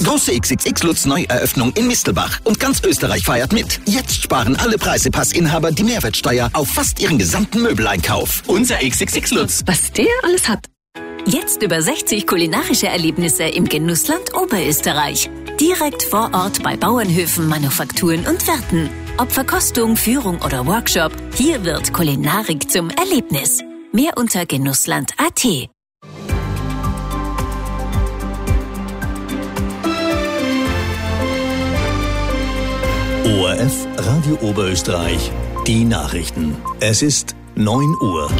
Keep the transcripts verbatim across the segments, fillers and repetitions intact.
Große X X X-Lutz Neueröffnung in Mistelbach. Und ganz Österreich feiert mit. Jetzt sparen alle Preisepassinhaber die Mehrwertsteuer auf fast ihren gesamten Möbeleinkauf. Unser X X X-Lutz. Was der alles hat. Jetzt über sechzig kulinarische Erlebnisse im Genussland Oberösterreich. Direkt vor Ort bei Bauernhöfen, Manufakturen und Wirten. Ob Verkostung, Führung oder Workshop, hier wird Kulinarik zum Erlebnis. Mehr unter genussland punkt a t. O R F Radio Oberösterreich, die Nachrichten. Es ist neun Uhr.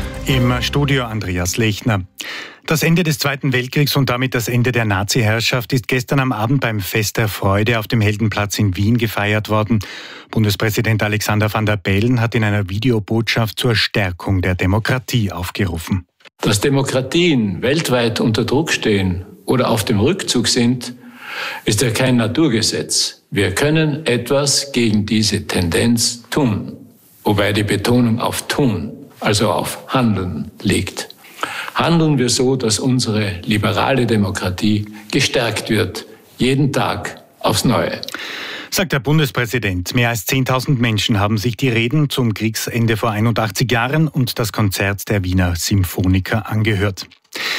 Im Studio Andreas Lechner. Das Ende des Zweiten Weltkriegs und damit das Ende der Nazi-Herrschaft ist gestern am Abend beim Fest der Freude auf dem Heldenplatz in Wien gefeiert worden. Bundespräsident Alexander Van der Bellen hat in einer Videobotschaft zur Stärkung der Demokratie aufgerufen. Dass Demokratien weltweit unter Druck stehen oder auf dem Rückzug sind, ist ja kein Naturgesetz. Wir können etwas gegen diese Tendenz tun, wobei die Betonung auf tun, also auf Handeln liegt. Handeln wir so, dass unsere liberale Demokratie gestärkt wird, jeden Tag aufs Neue. Sagt der Bundespräsident. Mehr als zehntausend Menschen haben sich die Reden zum Kriegsende vor einundachtzig Jahren und das Konzert der Wiener Symphoniker angehört.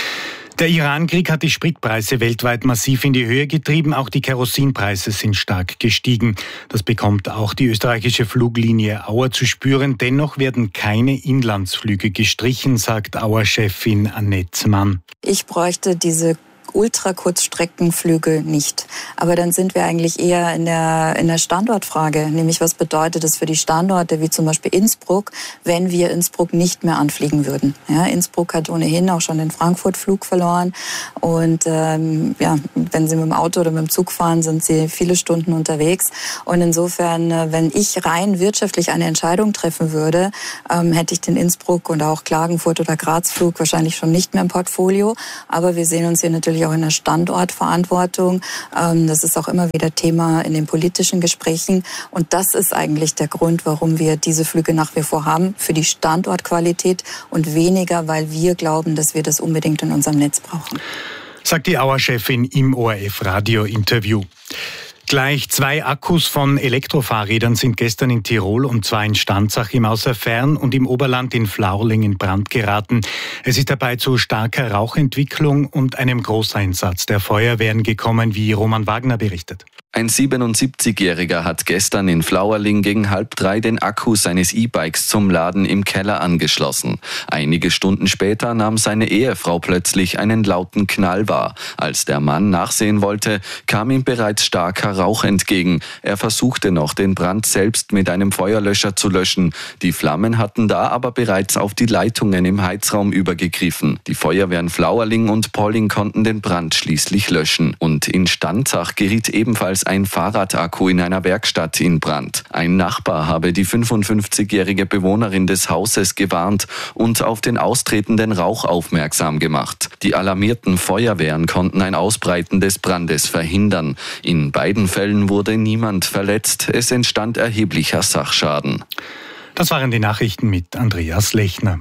Der Iran-Krieg hat die Spritpreise weltweit massiv in die Höhe getrieben. Auch die Kerosinpreise sind stark gestiegen. Das bekommt auch die österreichische Fluglinie Auer zu spüren. Dennoch werden keine Inlandsflüge gestrichen, sagt Auer-Chefin Annette Mann. Ich bräuchte diese Ultrakurzstreckenflüge nicht. Aber dann sind wir eigentlich eher in der, in der Standortfrage. Nämlich, was bedeutet es für die Standorte, wie zum Beispiel Innsbruck, wenn wir Innsbruck nicht mehr anfliegen würden? Ja, Innsbruck hat ohnehin auch schon den Frankfurt-Flug verloren. Und ähm, ja, wenn Sie mit dem Auto oder mit dem Zug fahren, sind Sie viele Stunden unterwegs. Und insofern, wenn ich rein wirtschaftlich eine Entscheidung treffen würde, ähm, hätte ich den Innsbruck und auch Klagenfurt- oder Graz-Flug wahrscheinlich schon nicht mehr im Portfolio. Aber wir sehen uns hier natürlich auch in der Standortverantwortung. Das ist auch immer wieder Thema in den politischen Gesprächen. Und das ist eigentlich der Grund, warum wir diese Flüge nach wie vor haben, für die Standortqualität und weniger, weil wir glauben, dass wir das unbedingt in unserem Netz brauchen. Sagt die Auer-Chefin im O R F-Radio-Interview. Gleich zwei Akkus von Elektrofahrrädern sind gestern in Tirol, und zwar in Stanzach im Außerfern und im Oberland in Flauring in Brand geraten. Es ist dabei zu starker Rauchentwicklung und einem Großeinsatz der Feuerwehren gekommen, wie Roman Wagner berichtet. Ein siebenundsiebzigjähriger hat gestern in Flauerling gegen halb drei den Akku seines E-Bikes zum Laden im Keller angeschlossen. Einige Stunden später nahm seine Ehefrau plötzlich einen lauten Knall wahr. Als der Mann nachsehen wollte, kam ihm bereits starker Rauch entgegen. Er versuchte noch, den Brand selbst mit einem Feuerlöscher zu löschen. Die Flammen hatten da aber bereits auf die Leitungen im Heizraum übergegriffen. Die Feuerwehren Flauerling und Polling konnten den Brand schließlich löschen. Und in Stanzach geriet ebenfalls ein Fahrradakku in einer Werkstatt in Brand. Ein Nachbar habe die fünfundfünfzigjährige Bewohnerin des Hauses gewarnt und auf den austretenden Rauch aufmerksam gemacht. Die alarmierten Feuerwehren konnten ein Ausbreiten des Brandes verhindern. In beiden Fällen wurde niemand verletzt. Es entstand erheblicher Sachschaden. Das waren die Nachrichten mit Andreas Lechner.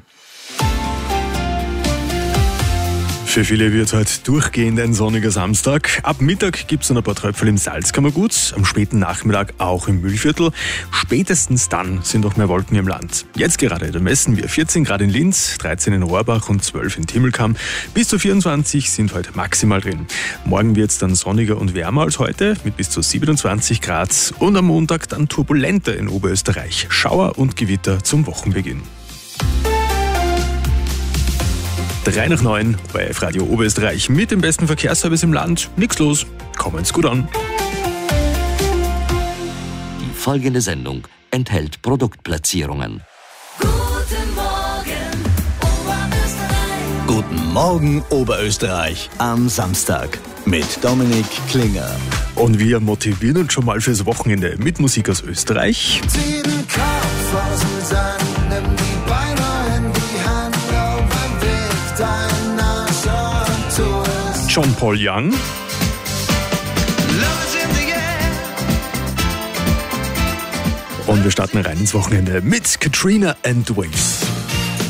Für viele wird heute durchgehend ein sonniger Samstag. Ab Mittag gibt es dann ein paar Tröpfel im Salzkammergut, am späten Nachmittag auch im Mühlviertel. Spätestens dann sind noch mehr Wolken im Land. Jetzt gerade, da messen wir vierzehn Grad in Linz, dreizehn in Rohrbach und zwölf in Timmelkamm. Bis zu vierundzwanzig sind heute maximal drin. Morgen wird es dann sonniger und wärmer als heute mit bis zu siebenundzwanzig Grad. Und am Montag dann turbulenter in Oberösterreich. Schauer und Gewitter zum Wochenbeginn. drei nach neun bei Radio Oberösterreich mit dem besten Verkehrsservice im Land. Nix los, kommen's gut an. Die folgende Sendung enthält Produktplatzierungen. Guten Morgen, Oberösterreich. Guten Morgen, Oberösterreich. Am Samstag mit Dominik Klinger. Und wir motivieren uns schon mal fürs Wochenende mit Musik aus Österreich. Zieh den Kopf aus dem Sand, nimm die Beine in die Hand, beweg dein Arsch und tu es. John Paul Young. Und wir starten rein ins Wochenende mit Katrina and the Waves.